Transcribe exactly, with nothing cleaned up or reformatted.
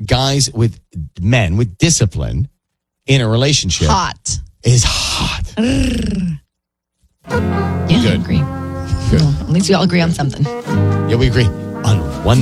guys with men with discipline in a relationship Hot. is hot. Yeah, Good. I agree. Good. Well, at least we all agree on something. Yeah, we agree on one